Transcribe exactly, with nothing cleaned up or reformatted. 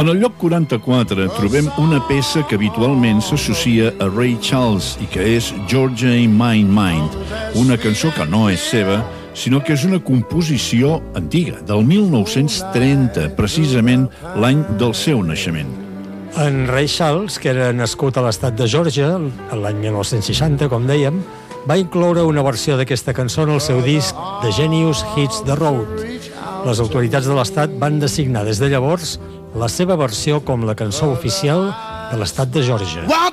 En el lloc quaranta-quatre trobem una peça que habitualment s'associa a Ray Charles i que és Georgia in My Mind, una cançó que no és seva, sinó que és una composició antiga, del mil nou-cents trenta, precisament l'any del seu naixement. En Ray Charles, que era nascut a l'estat de Georgia, l'any mil nou-cents seixanta, com dèiem, va incloure una versió d'aquesta cançó en el seu disc The Genius Hits the Road. Les autoritats de l'estat van designar des de llavors la seva versió com la cançó oficial de l'estat de Georgia.